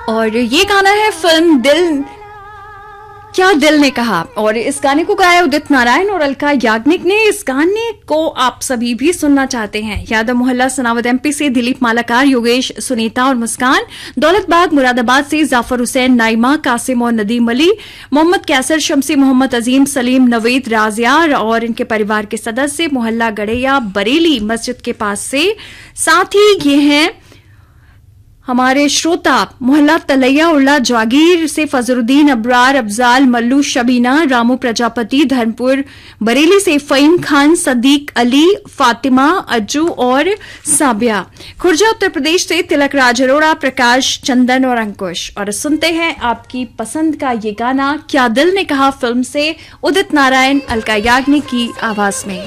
और ये गाना है फिल्म दिल क्या दिल ने कहा, और इस गाने को गाया उदित नारायण और अलका याग्निक ने। इस गाने को आप सभी भी सुनना चाहते हैं। यादव मोहल्ला सनावद एमपी से दिलीप मालाकार, योगेश, सुनीता और मुस्कान, दौलतबाग मुरादाबाद से जाफर हुसैन, नाइमा, कासिम और नदीम अली, मोहम्मद कैसर, शमसी, मोहम्मद अजीम, सलीम, नवीद, राजियार और इनके परिवार के सदस्य, मोहल्ला गड़ैया बरेली मस्जिद के पास से। साथ ही ये हैं हमारे श्रोता मोहल्ला तलैया उल्ला जागीर से फजरुद्दीन, अबरार, अफजाल, मल्लू, शबीना, रामू प्रजापति, धर्मपुर बरेली से फहीम खान, सदीक अली, फातिमा, अज्जू और साबिया, खुर्जा उत्तर प्रदेश से तिलक राज अरोड़ा, प्रकाश, चंदन और अंकुश। और सुनते हैं आपकी पसंद का ये गाना क्या दिल ने कहा फिल्म से, उदित नारायण, अलका याग्निक की आवाज में।